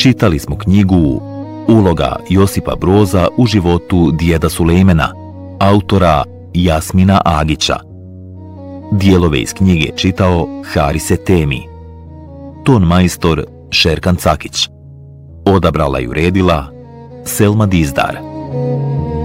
Čitali smo knjigu Uloga Josipa Broza u životu djeda Sulejmana, autora Jasmina Agića. Dijelove iz knjige čitao Harise Temi. Ton majstor Šerkan Cakić. Odabrala i uredila Selma Dizdar.